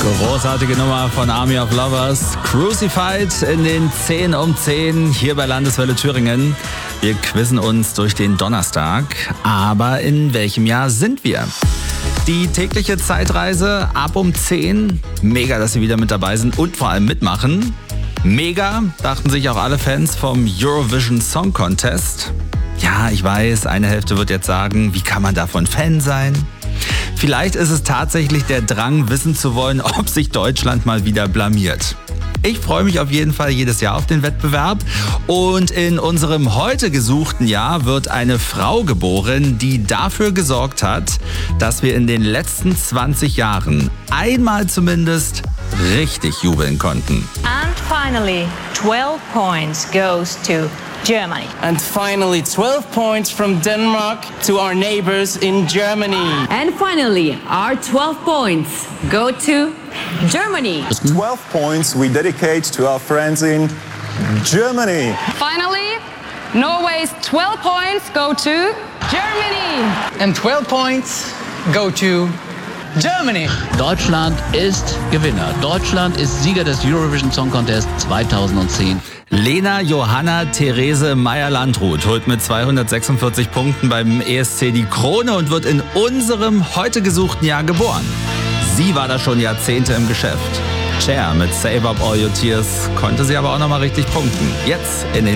Großartige Nummer von Army of Lovers. Crucified in den 10 um 10 hier bei Landeswelle Thüringen. Wir quizzen uns durch den Donnerstag. Aber in welchem Jahr sind wir? Die tägliche Zeitreise ab um 10. Mega, dass Sie wieder mit dabei sind und vor allem mitmachen. Mega, dachten sich auch alle Fans vom Eurovision Song Contest. Ja, ich weiß, eine Hälfte wird jetzt sagen, wie kann man davon Fan sein? Vielleicht ist es tatsächlich der Drang, wissen zu wollen, ob sich Deutschland mal wieder blamiert. Ich freue mich auf jeden Fall jedes Jahr auf den Wettbewerb. Und in unserem heute gesuchten Jahr wird eine Frau geboren, die dafür gesorgt hat, dass wir in den letzten 20 Jahren einmal zumindest richtig jubeln konnten. And finally, 12 points goes to Germany. And finally, 12 points from Denmark to our neighbors in Germany. And finally, our 12 points go to Germany. 12 points we dedicate to our friends in Germany. Finally, Norway's 12 points go to Germany. And 12 points go to Germany. Deutschland ist Gewinner. Deutschland ist Sieger des Eurovision Song Contest 2010. Lena Johanna Therese Meyer-Landrut holt mit 246 Punkten beim ESC die Krone und wird in unserem heute gesuchten Jahr geboren. Sie war da schon Jahrzehnte im Geschäft. Cher mit Save Up All Your Tears konnte sie aber auch nochmal richtig punkten. Jetzt in den